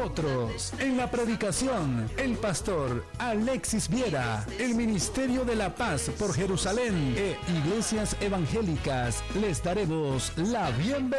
nosotros. En la predicación, el pastor Alexis Viera, el Ministerio de la Paz por Jerusalén e Iglesias Evangélicas les daremos la bienvenida.